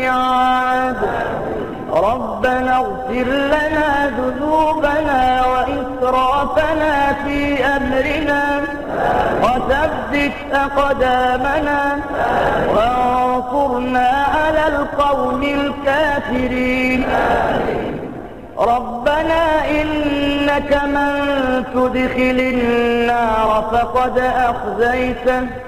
الميعاد. ربنا اغفر لنا ذنوبنا وإسرافنا في أمرنا وثبت أقدامنا وانصرنا على القوم الكافرين. ربنا إنك من تدخل النار فقد أخزيته